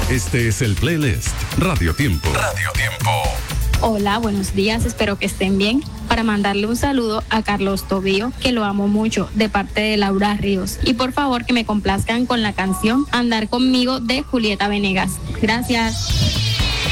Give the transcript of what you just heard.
Este es el playlist Radio Tiempo. Radio Tiempo. Hola, buenos días, espero que estén bien. Para mandarle un saludo a Carlos Tobío, que lo amo mucho, de parte de Laura Ríos. Y por favor que me complazcan con la canción Andar Conmigo de Julieta Venegas. Gracias.